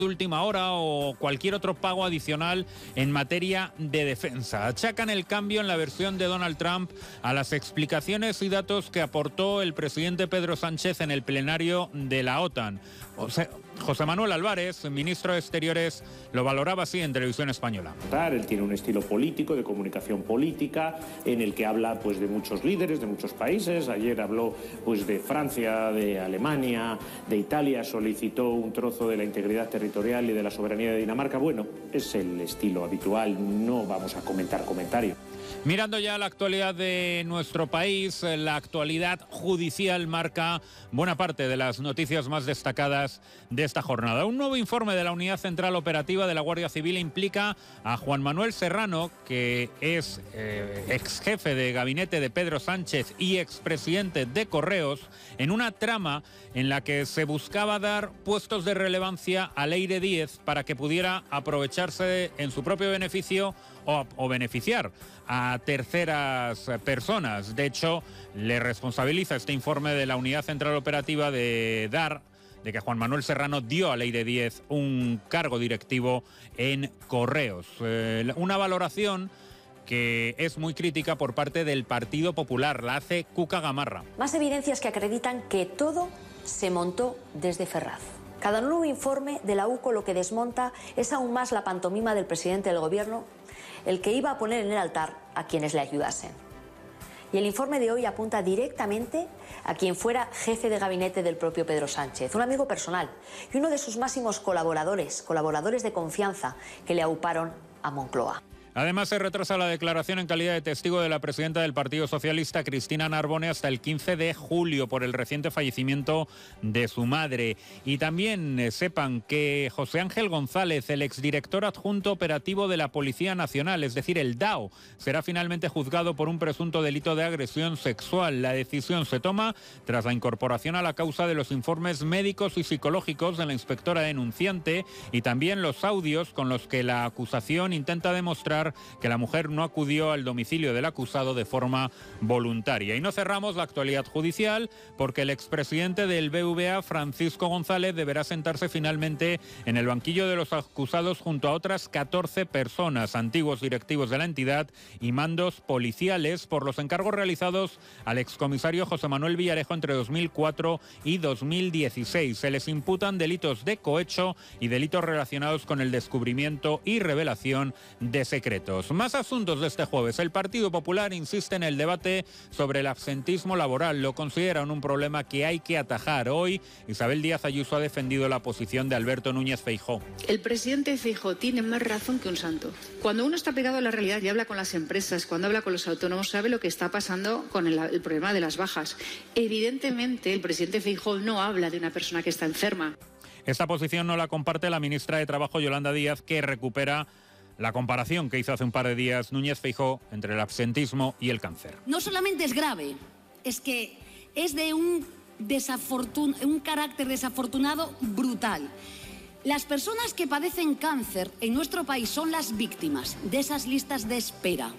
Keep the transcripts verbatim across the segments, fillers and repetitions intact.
última hora o cualquier otro pago adicional en materia de defensa. Achacan el cambio en la versión de Donald Trump a las explicaciones y datos que aportó el presidente Pedro Sánchez en el plenario de la OTAN. O sea, José Manuel Álvarez, ministro de Exteriores, lo valoraba así en Televisión Española. Él tiene un estilo político, de comunicación política, en el que habla pues de muchos líderes, de muchos países. Ayer habló pues de Francia, de Alemania, de Italia, solicitó un trozo de la integridad territorial y de la soberanía de Dinamarca. Bueno, es el estilo habitual, no vamos a comentar comentarios. Mirando ya la actualidad de nuestro país, la actualidad judicial marca buena parte de las noticias más destacadas de esta jornada. Un nuevo informe de la Unidad Central Operativa de la Guardia Civil implica a Juan Manuel Serrano, que es eh, ex jefe de gabinete de Pedro Sánchez y expresidente de Correos, en una trama en la que se buscaba dar puestos de relevancia a Leire Díez para que pudiera aprovecharse en su propio beneficio o, o beneficiar a terceras personas. De hecho, le responsabiliza este informe de la Unidad Central Operativa de dar, de que Juan Manuel Serrano dio a Leire Díez un cargo directivo en Correos. Eh, una valoración que es muy crítica por parte del Partido Popular, la hace Cuca Gamarra. Más evidencias que acreditan que todo se montó desde Ferraz. Cada nuevo informe de la U C O lo que desmonta es aún más la pantomima del presidente del Gobierno, el que iba a poner en el altar a quienes le ayudasen. Y el informe de hoy apunta directamente a quien fuera jefe de gabinete del propio Pedro Sánchez, un amigo personal y uno de sus máximos colaboradores, colaboradores de confianza que le auparon a Moncloa. Además, se retrasa la declaración en calidad de testigo de la presidenta del Partido Socialista, Cristina Narbone, hasta el quince de julio por el reciente fallecimiento de su madre. Y también eh, sepan que José Ángel González, el exdirector adjunto operativo de la Policía Nacional, es decir, el D A O, será finalmente juzgado por un presunto delito de agresión sexual. La decisión se toma tras la incorporación a la causa de los informes médicos y psicológicos de la inspectora denunciante y también los audios con los que la acusación intenta demostrar que la mujer no acudió al domicilio del acusado de forma voluntaria. Y no cerramos la actualidad judicial porque el expresidente del B V A, Francisco González, deberá sentarse finalmente en el banquillo de los acusados junto a otras catorce personas, antiguos directivos de la entidad y mandos policiales, por los encargos realizados al excomisario José Manuel Villarejo entre dos mil cuatro y dos mil dieciséis. Se les imputan delitos de cohecho y delitos relacionados con el descubrimiento y revelación de secretos. Más asuntos de este jueves. El Partido Popular insiste en el debate sobre el absentismo laboral. Lo consideran un problema que hay que atajar. Hoy, Isabel Díaz Ayuso ha defendido la posición de Alberto Núñez Feijóo. El presidente Feijóo tiene más razón que un santo. Cuando uno está pegado a la realidad y habla con las empresas, cuando habla con los autónomos, sabe lo que está pasando con el, el problema de las bajas. Evidentemente, el presidente Feijóo no habla de una persona que está enferma. Esta posición no la comparte la ministra de Trabajo, Yolanda Díaz, que recupera la comparación que hizo hace un par de días Núñez Feijóo entre el absentismo y el cáncer. No solamente es grave, es que es de un, desafortun- un carácter desafortunado brutal. Las personas que padecen cáncer en nuestro país son las víctimas de esas listas de espera.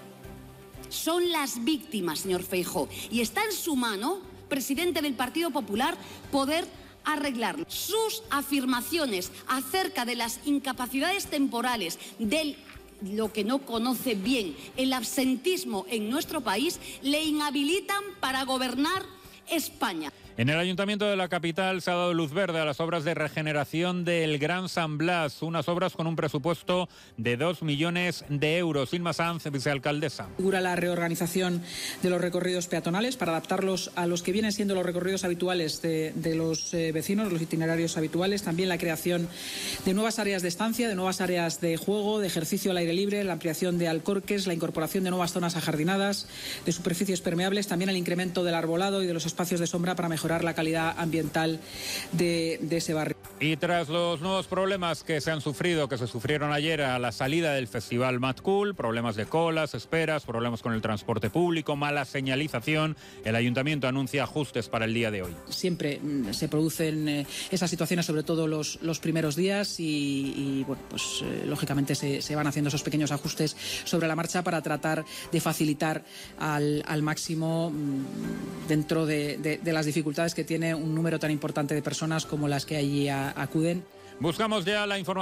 Son las víctimas, señor Feijóo. Y está en su mano, presidente del Partido Popular, poder arreglar sus afirmaciones acerca de las incapacidades temporales, del lo que no conoce bien, el absentismo en nuestro país, le inhabilitan para gobernar España. En el Ayuntamiento de la capital se ha dado luz verde a las obras de regeneración del Gran San Blas, unas obras con un presupuesto de dos millones de euros. Inma Sanz, vicealcaldesa. Figura la reorganización de los recorridos peatonales para adaptarlos a los que vienen siendo los recorridos habituales de, de los eh, vecinos, los itinerarios habituales. También la creación de nuevas áreas de estancia, de nuevas áreas de juego, de ejercicio al aire libre, la ampliación de alcorques, la incorporación de nuevas zonas ajardinadas, de superficies permeables, también el incremento del arbolado y de los espacios de sombra para mejorar mejorar la calidad ambiental de, de ese barrio. Y tras los nuevos problemas que se han sufrido, que se sufrieron ayer a la salida del Festival Mad Cool, problemas de colas, esperas, problemas con el transporte público, mala señalización, el Ayuntamiento anuncia ajustes para el día de hoy. Siempre mm, se producen eh, esas situaciones, sobre todo los, los primeros días y, y bueno, pues eh, lógicamente se, se van haciendo esos pequeños ajustes sobre la marcha para tratar de facilitar al, al máximo mm, dentro de, de, de las dificultades que tiene un número tan importante de personas como las que allí a, acuden. Buscamos ya la información.